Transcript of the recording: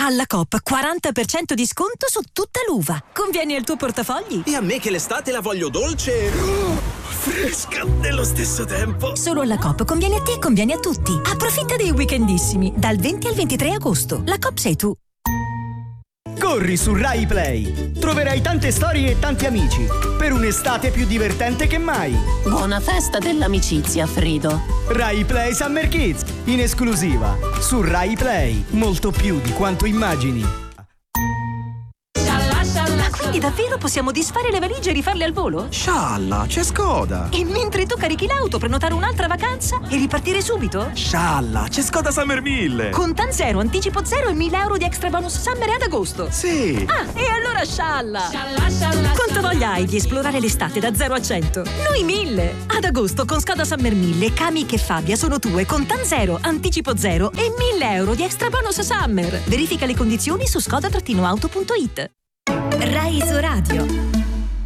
Alla Coop 40% di sconto su tutta l'uva. Convieni al tuo portafogli. E a me che l'estate la voglio dolce, fresca nello stesso tempo. Solo alla Coop conviene a te e conviene a tutti. Approfitta dei weekendissimi dal 20 al 23 agosto. La Coop sei tu. Corri su Rai Play. Troverai tante storie e tanti amici per un'estate più divertente che mai. Buona festa dell'amicizia, Frido. Rai Play Summer Kids, in esclusiva su Rai Play. Molto più di quanto immagini. Quindi davvero possiamo disfare le valigie e rifarle al volo? Scialla, c'è Skoda. E mentre tu carichi l'auto, prenotare un'altra vacanza e ripartire subito? Scialla, c'è Skoda Summer 1000. Con TAN 0, anticipo 0 e 1.000 euro di extra bonus summer ad agosto. Sì. Ah, e allora scialla! Quanto voglia hai di esplorare l'estate da 0 a 100? Noi 1000! Ad agosto con Skoda Summer 1000, Kamiq e Fabia sono tue con TAN 0, anticipo 0 e 1.000 euro di extra bonus summer. Verifica le condizioni su skoda-auto.it. Rai Isoradio.